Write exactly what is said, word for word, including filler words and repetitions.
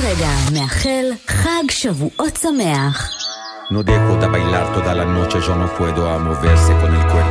הרגע מאחל חג שבועות שמח. No dejo de bailar toda la noche, yo no puedo a moverse con el cuerpo.